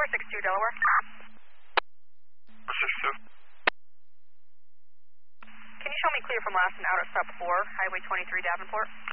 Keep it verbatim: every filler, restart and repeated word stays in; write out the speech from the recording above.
six two Delaware. four six two. Can you show me clear from last and out at stop four, Highway twenty-three Davenport?